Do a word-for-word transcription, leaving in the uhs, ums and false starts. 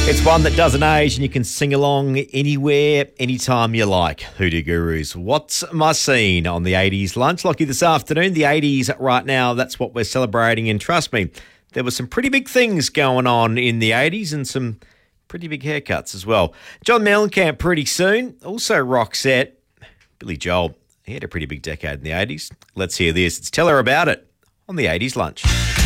It's one that doesn't age and you can sing along anywhere, anytime you like. Hoodoo Gurus, what's my scene on the eighties lunch? Lucky this afternoon, the eighties right now, that's what we're celebrating. And trust me, there were some pretty big things going on in the eighties and some pretty big haircuts as well. John Mellencamp pretty soon. Also Roxette, Billy Joel. He had a pretty big decade in the eighties. Let's hear this. It's Tell Her About It on the eighties lunch.